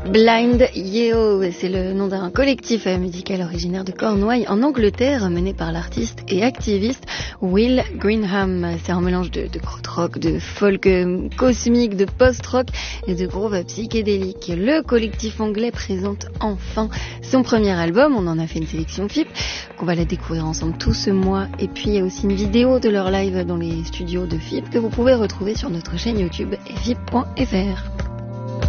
Blind Yeo, c'est le nom d'un collectif musical originaire de Cornouailles en Angleterre, mené par l'artiste et activiste Will Greenham. C'est un mélange de krautrock, de folk cosmique, de post-rock et de groove psychédélique. Le collectif anglais présente enfin son premier album. On en a fait une sélection FIP qu'on va la découvrir ensemble tout ce mois. Et puis il y a aussi une vidéo de leur live dans les studios de FIP que vous pouvez retrouver sur notre chaîne YouTube fip.fr.